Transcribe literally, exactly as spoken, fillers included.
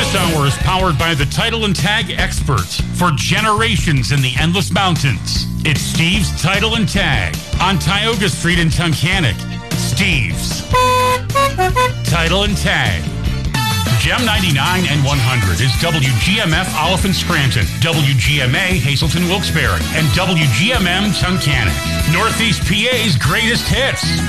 This hour is powered by the Title and Tag experts for generations in the Endless Mountains. It's Steve's Title and Tag on Tioga Street in Tunkhannock. Steve's Title and Tag. Gem ninety-nine and one hundred is W G M F Oliphant Scranton, W G M A Hazelton Wilkes-Barre, and W G M M Tunkhannock. Northeast P A's greatest hits.